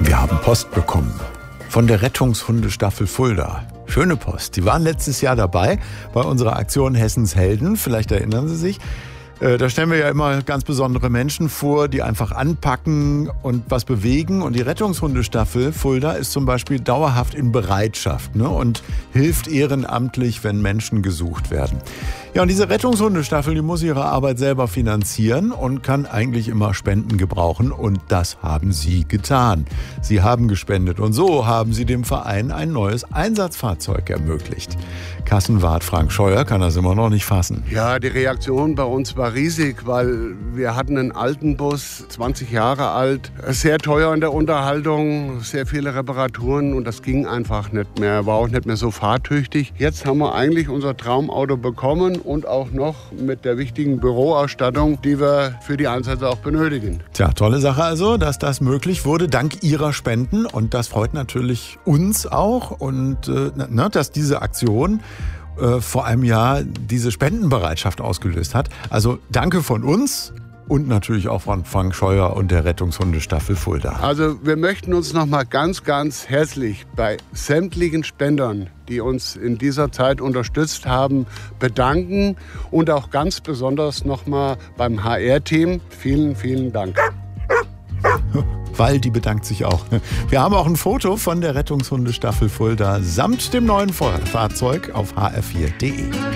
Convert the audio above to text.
Wir haben Post bekommen von der Rettungshundestaffel Fulda. Schöne Post. Die waren letztes Jahr dabei bei unserer Aktion Hessens Helden. Vielleicht erinnern Sie sich. Da stellen wir ja immer ganz besondere Menschen vor, die einfach anpacken und was bewegen. Und die Rettungshundestaffel Fulda ist zum Beispiel dauerhaft in Bereitschaft, ne, und hilft ehrenamtlich, wenn Menschen gesucht werden. Ja, und diese Rettungshundestaffel, die muss ihre Arbeit selber finanzieren und kann eigentlich immer Spenden gebrauchen. Und das haben Sie getan. Sie haben gespendet und so haben Sie dem Verein ein neues Einsatzfahrzeug ermöglicht. Kassenwart Frank Scheuer kann das immer noch nicht fassen. Ja, die Reaktion bei uns war riesig, weil wir hatten einen alten Bus, 20 Jahre alt, sehr teuer in der Unterhaltung, sehr viele Reparaturen und das ging einfach nicht mehr, war auch nicht mehr so fahrtüchtig. Jetzt haben wir eigentlich unser Traumauto bekommen und auch noch mit der wichtigen Büroausstattung, die wir für die Einsätze auch benötigen. Tja, tolle Sache also, dass das möglich wurde, dank Ihrer Spenden. Und das freut natürlich uns auch. Und dass diese Aktion vor einem Jahr diese Spendenbereitschaft ausgelöst hat. Also danke von uns. Und natürlich auch von Frank Scheuer und der Rettungshundestaffel Fulda. Also wir möchten uns noch mal ganz, ganz herzlich bei sämtlichen Spendern, die uns in dieser Zeit unterstützt haben, bedanken. Und auch ganz besonders noch mal beim HR-Team. Vielen, vielen Dank. Waldi bedankt sich auch. Wir haben auch ein Foto von der Rettungshundestaffel Fulda samt dem neuen Fahrzeug auf hr4.de.